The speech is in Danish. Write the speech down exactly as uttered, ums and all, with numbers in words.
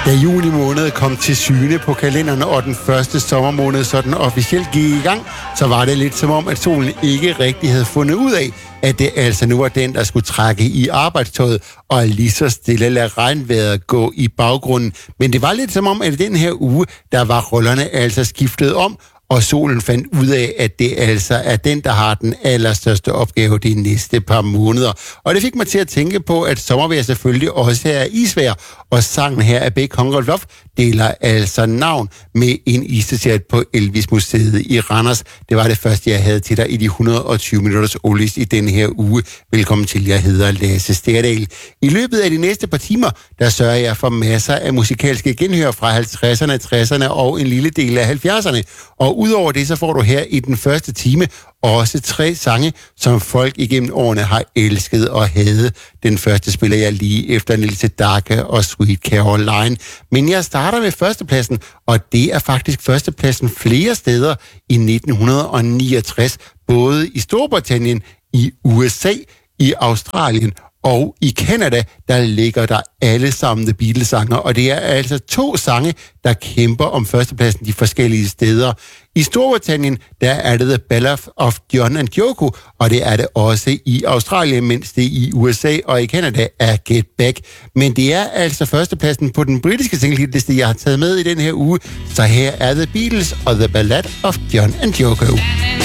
Da juni måned kom til syne på kalenderen, og den første sommermåned sådan officielt gik i gang, så var det lidt som om, at solen ikke rigtig havde fundet ud af, at det altså nu var den, der skulle trække i arbejdstøjet, og lige så stille lade regnvejret gå i baggrunden. Men det var lidt som om, at den her uge, der var rollerne altså skiftet om, og solen fandt ud af, at det altså er den, der har den allerstørste opgave de næste par måneder. Og det fik mig til at tænke på, at sommervejr selvfølgelig også er isvejr, og sangen her af Big Hungry Love deler altså navn med en isdessert på Elvis Museet i Randers. Det var det første, jeg havde til dig i de et hundrede og tyve minutters oldies i denne her uge. Velkommen til, jeg hedder Lasse Sterdal. I løbet af de næste par timer, der sørger jeg for masser af musikalske genhør fra halvtredserne, tresserne og en lille del af halvfjerdserne. Og udover det, så får du her i den første time også tre sange, som folk igennem årene har elsket og hadet. Den første spiller jeg lige efter Nils Sedaka og Sweet Caroline. Men jeg starter med førstepladsen, og det er faktisk førstepladsen flere steder i nitten niogtres. Både i Storbritannien, i U S A, i Australien og i Canada, der ligger der alle sammen The Beatles-sanger, og det er altså to sange, der kæmper om førstepladsen de forskellige steder. I Storbritannien, der er det The Ballad of John and Yoko, og det er det også i Australien, mens det i U S A og i Canada er Get Back. Men det er altså førstepladsen på den britiske single-hitliste, jeg har taget med i den her uge. Så her er The Beatles og The Ballad of John and Yoko.